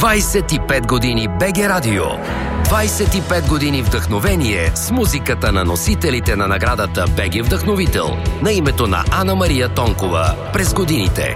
25 години БГ Радио. 25 години вдъхновение с музиката на носителите на наградата БГ Вдъхновител на името на Ана Мария Тонкова през годините.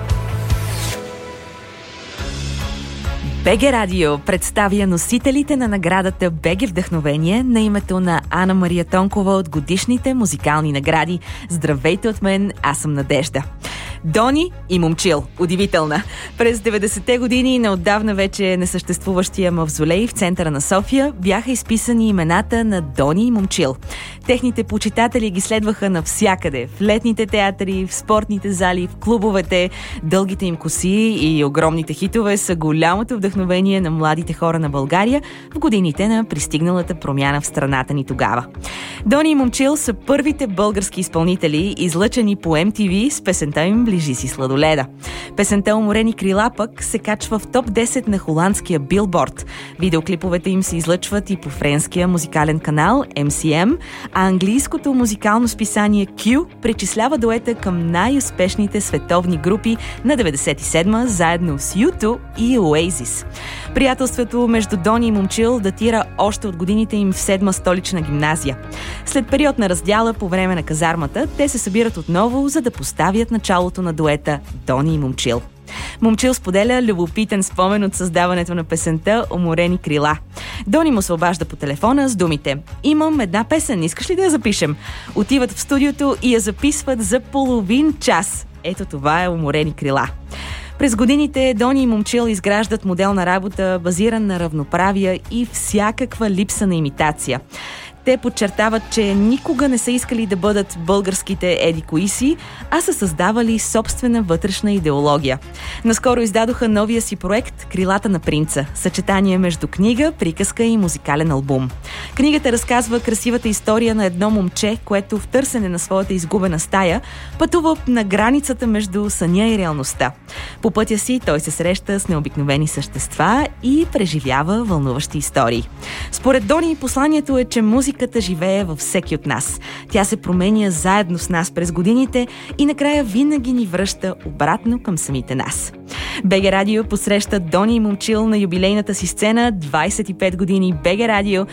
БГ Радио представя носителите на наградата БГ Вдъхновение на името на Ана Мария Тонкова от годишните музикални награди. Здравейте от мен, аз съм Надежда. Дони и Момчил. Удивителна. През 90-те години на отдавна вече несъществуващия мавзолей в центъра на София бяха изписани имената на Дони и Момчил. Техните почитатели ги следваха навсякъде. В летните театри, в спортните зали, в клубовете. Дългите им коси и огромните хитове са голямото вдъхновение на младите хора на България в годините на пристигналата промяна в страната ни тогава. Дони и Момчил са първите български изпълнители, излъчени по MTV с песента им "Ближи си сладоледа". Песента "Уморени крила" пък се качва в топ 10 на холандския Билборд. Видеоклиповете им се излъчват и по френския музикален канал MCM, а английското музикално списание Q причислява дуета към най-успешните световни групи на 97-ма, заедно с U2 и Oasis. Приятелството между Дони и Момчил датира още от годините им в 7-ма столична гимназия. След период на раздяла по време на казармата, те се събират отново, за да поставят началото на дуета Дони и Момчил. Момчил споделя любопитен спомен от създаването на песента "Уморени крила". Дони му се обажда по телефона с думите: "Имам една песен, искаш ли да я запишем?" Отиват в студиото и я записват за половин час. Ето това е "Уморени крила". През годините Дони и Момчил изграждат модел на работа, базиран на равноправие и всякаква липса на имитация. Те подчертават, че никога не са искали да бъдат българските еди-кои си, а са създавали собствена вътрешна идеология. Наскоро издадоха новия си проект "Крилата на принца", съчетание между книга, приказка и музикален албум. Книгата разказва красивата история на едно момче, което в търсене на своята изгубена стая пътува на границата между съня и реалността. По пътя си той се среща с необикновени същества и преживява вълнуващи истории. Според Дони посланието е, че музиката живее във всеки от нас. Тя се променя заедно с нас през годините и накрая винаги ни връща обратно към самите нас. БГ Радио посреща Дони и Момчил на юбилейната си сцена 25 години БГ Радио,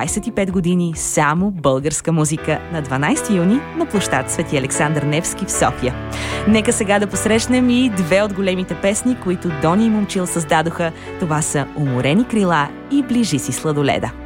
25 години само българска музика на 12 юни на площад Свети Александър Невски в София. Нека сега да посрещнем и две от големите песни, които Дони и Момчил създадоха. Това са "Уморени крила" и "Ближи си сладоледа".